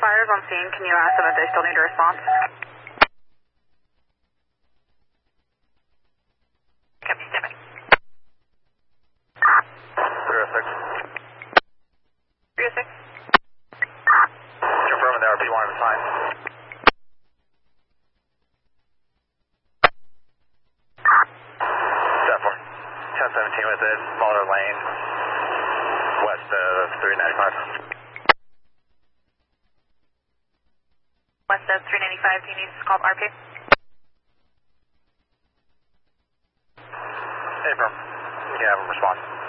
fires on scene. Can you ask them if they still need a response? Copy, stand by. 306. 306. Confirming the RP1 is fine. Step 1017 with it, Muller Lane, west of 395. West of 395, do you need to call RP? Affirm. You can have them respond.